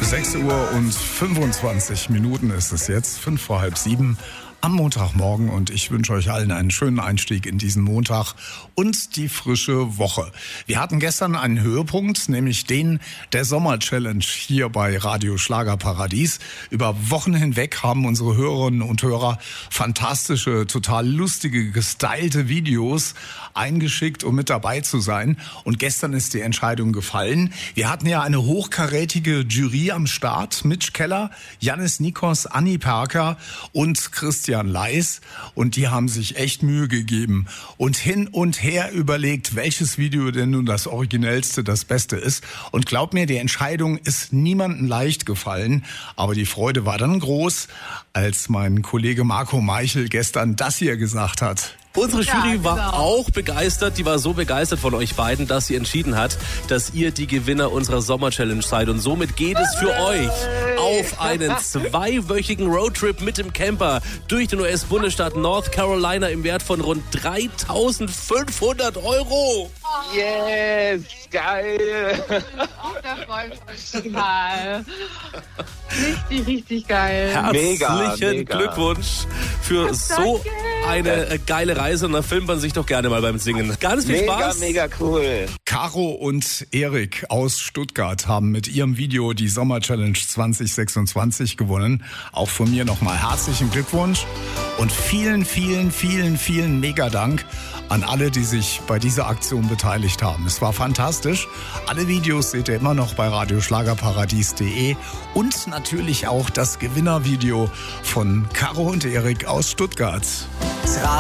6 Uhr und 25 Minuten ist es jetzt, 5 vor halb 7 am Montagmorgen, und ich wünsche euch allen einen schönen Einstieg in diesen Montag und die frische Woche. Wir hatten gestern einen Höhepunkt, nämlich den der Sommer-Challenge hier bei Radio Schlagerparadies. Über Wochen hinweg haben unsere Hörerinnen und Hörer fantastische, total lustige, gestylte Videos eingeschickt, um mit dabei zu sein. Und gestern ist die Entscheidung gefallen. Wir hatten ja eine hochkarätige Jury am Start. Mitch Keller, Jannis Nikos, Anni Perker und Christian Leis, und die haben sich echt Mühe gegeben und hin und her überlegt, welches Video denn nun das originellste, das Beste ist. Und glaub mir, die Entscheidung ist niemandem leicht gefallen, aber die Freude war dann groß, als mein Kollege Marco Meichel gestern das hier gesagt hat. Unsere Jury war auch begeistert. Die war so begeistert von euch beiden, dass sie entschieden hat, dass ihr die Gewinner unserer Sommer-Challenge seid. Und somit geht es für euch auf einen 2-wöchigen Roadtrip mit dem Camper durch den US-Bundesstaat North Carolina im Wert von rund 3.500 €. Yes, geil. Da freue ich mich total. Richtig geil. Herzlichen Glückwunsch für so eine geile Reise. Und da filmt man sich doch gerne mal beim Singen. Ganz viel Spaß. Mega cool. Caro und Erik aus Stuttgart haben mit ihrem Video die Sommer-Challenge 2026 gewonnen. Auch von mir nochmal herzlichen Glückwunsch und vielen Mega-Dank an alle, die sich bei dieser Aktion beteiligt haben. Es war fantastisch. Alle Videos seht ihr immer noch bei radioschlagerparadies.de und natürlich auch das Gewinnervideo von Caro und Erik aus Stuttgart.